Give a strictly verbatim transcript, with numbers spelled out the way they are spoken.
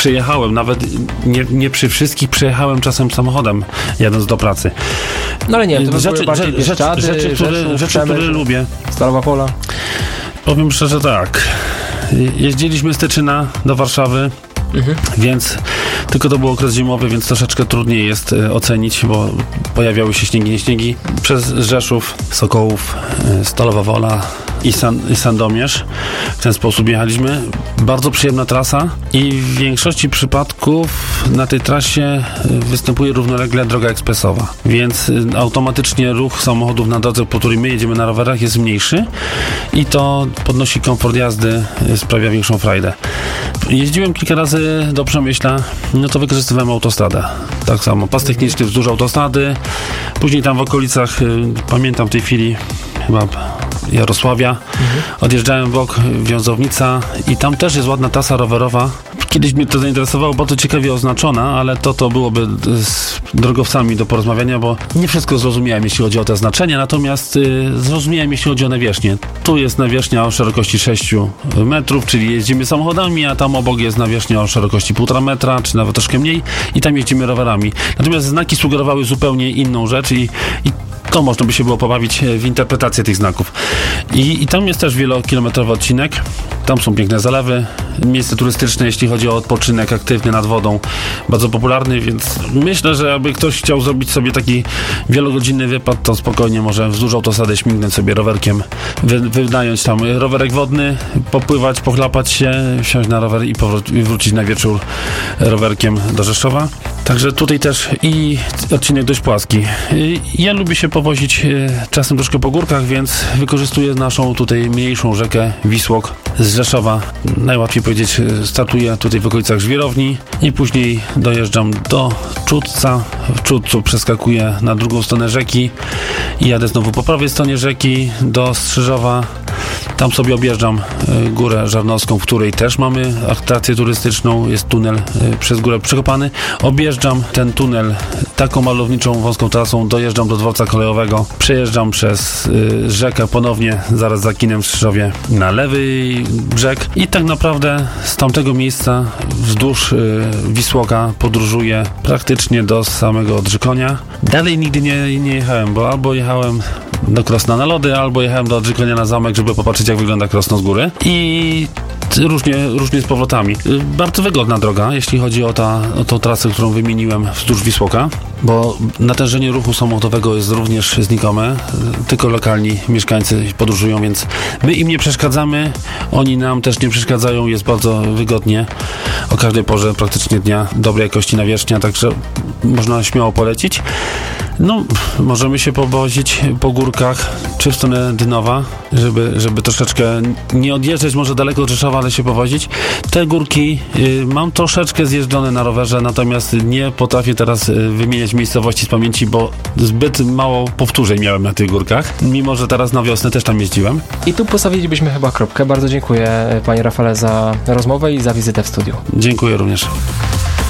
przejechałem, nawet nie, nie przy wszystkich przejechałem czasem samochodem, jadąc do pracy. No ale nie, to rzeczy, były bardziej rzeczy, Bieszczady, rzeczy, które, Rzeszów, rzeczy, które lubię. Stalowa Wola. Powiem szczerze tak, jeździliśmy z Tyczyna do Warszawy, mhm. więc tylko to był okres zimowy, więc troszeczkę trudniej jest e, ocenić, bo pojawiały się śniegi, nie śniegi. Przez Rzeszów, Sokołów, e, Stalowa Wola i, San, i Sandomierz. W ten sposób jechaliśmy. Bardzo przyjemna trasa i w większości przypadków na tej trasie e, występuje równolegle droga ekspresowa, więc e, automatycznie ruch samochodów na drodze, po której my jedziemy na rowerach, jest mniejszy i to podnosi komfort jazdy, e, sprawia większą frajdę. Jeździłem kilka razy do Przemyśla, no to wykorzystywałem autostradę. Tak samo, pas techniczny wzdłuż autostrady, później tam w okolicach, y, pamiętam w tej chwili chyba Jarosławia, mhm. odjeżdżałem w bok Wiązownica i tam też jest ładna trasa rowerowa. Kiedyś mnie to zainteresowało, bardzo ciekawie oznaczona, ale to to byłoby z drogowcami do porozmawiania, bo nie wszystko zrozumiałem, jeśli chodzi o te znaczenia, natomiast y, zrozumiałem, jeśli chodzi o nawierzchnię. Tu jest nawierzchnia o szerokości sześciu metrów, czyli jeździmy samochodami, a tam obok jest nawierzchnia o szerokości półtora metra, czy nawet troszkę mniej i tam jeździmy rowerami. Natomiast znaki sugerowały zupełnie inną rzecz i, i to można by się było pobawić w interpretację tych znaków. I, i tam jest też wielokilometrowy odcinek. Tam są piękne zalewy, miejsce turystyczne, jeśli chodzi o odpoczynek aktywny nad wodą, bardzo popularny, więc myślę, że aby ktoś chciał zrobić sobie taki wielogodzinny wypad, to spokojnie może wzdłuż autostrady śmignąć sobie rowerkiem, wy, wynająć tam rowerek wodny, popływać, pochlapać się, wsiąść na rower i, powró- i wrócić na wieczór rowerkiem do Rzeszowa. Także tutaj też i odcinek dość płaski. Ja lubię się powozić czasem troszkę po górkach, więc wykorzystuję naszą tutaj mniejszą rzekę Wisłok z Rzeszowa. Najłatwiej powiedzieć, startuję tutaj w okolicach Żwirowni i później dojeżdżam do Czudca. W Czudcu przeskakuję na drugą stronę rzeki i jadę znowu po prawej stronie rzeki do Strzyżowa. Tam sobie objeżdżam Górę Żarnowską, w której też mamy atrakcję turystyczną. Jest tunel przez górę przekopany. Objeżdżam ten tunel taką malowniczą, wąską trasą, dojeżdżam do dworca kolejowego, przejeżdżam przez y, rzekę ponownie, zaraz za Kinem w Strzyżowie na lewy brzeg i tak naprawdę z tamtego miejsca wzdłuż y, Wisłoka podróżuję praktycznie do samego Odrzykonia. Dalej nigdy nie, nie jechałem, bo albo jechałem do Krosna na lody, albo jechałem do Odrzykonia na zamek, żeby popatrzeć, jak wygląda Krosno z góry i różnie, różnie z powrotami. Bardzo wygodna droga, jeśli chodzi o, ta, o tą trasę, którą wymieniłem wzdłuż Wisłoka, bo natężenie ruchu samochodowego jest również znikome, tylko lokalni mieszkańcy podróżują, więc my im nie przeszkadzamy, oni nam też nie przeszkadzają, jest bardzo wygodnie o każdej porze praktycznie dnia, dobrej jakości nawierzchnia, także można śmiało polecić. No, możemy się powozić po górkach, czy w stronę Dynowa, żeby, żeby troszeczkę nie odjeżdżać może daleko od Rzeszowa, ale się powozić. Te górki y, mam troszeczkę zjeżdżone na rowerze, natomiast nie potrafię teraz y, wymieniać miejscowości z pamięci, bo zbyt mało powtórzeń miałem na tych górkach, mimo że teraz na wiosnę też tam jeździłem. I tu postawilibyśmy chyba kropkę. Bardzo dziękuję, panie Rafale, za rozmowę i za wizytę w studiu. Dziękuję również.